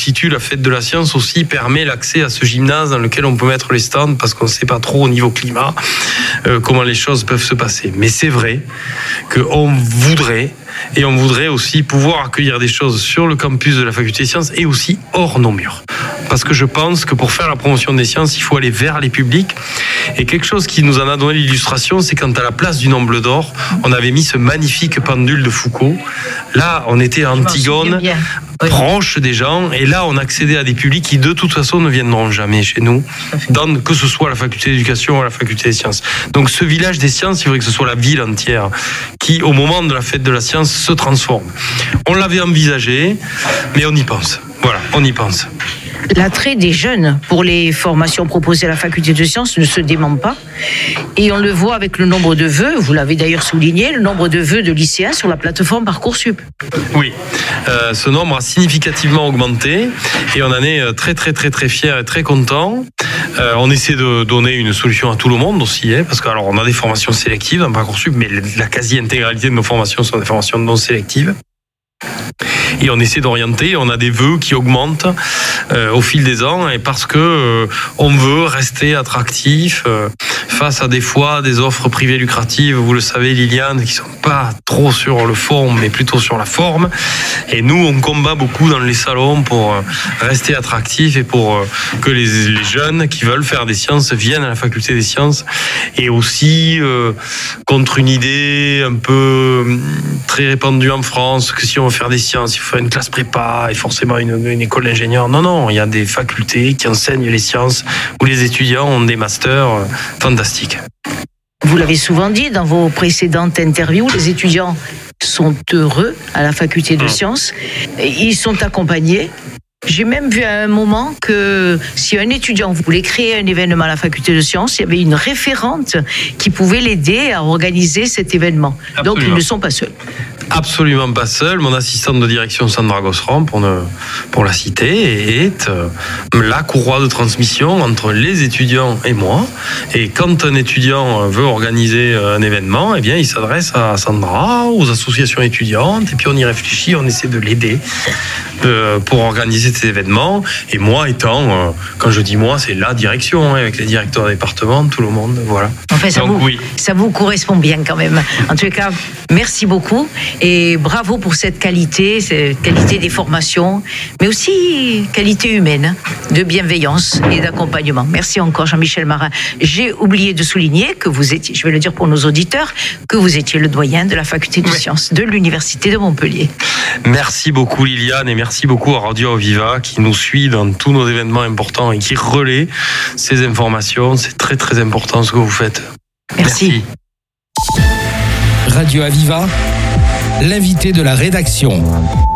situe la fête de la science aussi permet l'accès à ce gymnase dans lequel on peut mettre les stands parce qu'on ne sait pas trop au niveau climat comment les choses peuvent se passer. Mais c'est vrai qu'on voudrait aussi pouvoir accueillir des choses sur le campus de la faculté des sciences et aussi hors nos murs. Parce que je pense que pour faire la promotion des sciences, il faut aller vers les publics. Et quelque chose qui nous en a donné l'illustration, c'est quand à la place du Nombre d'Or, on avait mis ce magnifique pendule de Foucault. Là, on était à Antigone, proche des gens, et là, on accédait à des publics qui, de toute façon, ne viendront jamais chez nous, que ce soit à la faculté d'éducation ou à la faculté des sciences. Donc, ce village des sciences, il faudrait que ce soit la ville entière qui, au moment de la fête de la science, se transforme. On l'avait envisagé, mais on y pense. Voilà, on y pense. L'attrait des jeunes pour les formations proposées à la faculté de sciences ne se dément pas. Et on le voit avec le nombre de vœux, vous l'avez d'ailleurs souligné, le nombre de vœux de lycéens sur la plateforme Parcoursup. Oui, ce nombre a significativement augmenté et on en est très très très très fiers et très contents. On essaie de donner une solution à tout le monde aussi, parce qu'alors on a des formations sélectives dans Parcoursup, mais la quasi-intégralité de nos formations sont des formations non sélectives. Et on essaie d'orienter, on a des vœux qui augmentent au fil des ans, et parce que on veut rester attractif face à des fois des offres privées lucratives, vous le savez Liliane, qui sont pas trop sur le fond mais plutôt sur la forme. Et nous on combat beaucoup dans les salons pour rester attractif et pour que les jeunes qui veulent faire des sciences viennent à la faculté des sciences, et aussi contre une idée un peu très répandue en France que si on veut faire des sciences, il faut faire une classe prépa et forcément une école d'ingénieur. Non, il y a des facultés qui enseignent les sciences où les étudiants ont des masters fantastiques. Vous l'avez souvent dit dans vos précédentes interviews, les étudiants sont heureux à la faculté de sciences, ils sont accompagnés. J'ai même vu à un moment que si un étudiant voulait créer un événement à la faculté de sciences, il y avait une référente qui pouvait l'aider à organiser cet événement. Absolument. Donc ils ne sont pas seuls. Absolument pas seul. Mon assistante de direction, Sandra Gosseran, pour la citer, est la courroie de transmission entre les étudiants et moi. Et quand un étudiant veut organiser un événement, eh bien, il s'adresse à Sandra, aux associations étudiantes, et puis on y réfléchit, on essaie de l'aider pour organiser ces événements. Et moi étant, quand je dis moi, c'est la direction, avec les directeurs de département, tout le monde, voilà. Enfin, ça vous correspond bien quand même. En tout cas, merci beaucoup. Et bravo pour cette qualité des formations, mais aussi qualité humaine, de bienveillance et d'accompagnement. Merci encore Jean-Michel Marin. J'ai oublié de souligner que vous étiez, je vais le dire pour nos auditeurs, que vous étiez le doyen de la faculté de sciences de l'Université de Montpellier. Merci beaucoup Liliane, et merci beaucoup à Radio Aviva qui nous suit dans tous nos événements importants et qui relaie ces informations. C'est très très important ce que vous faites. Merci. Radio Aviva, l'invité de la rédaction.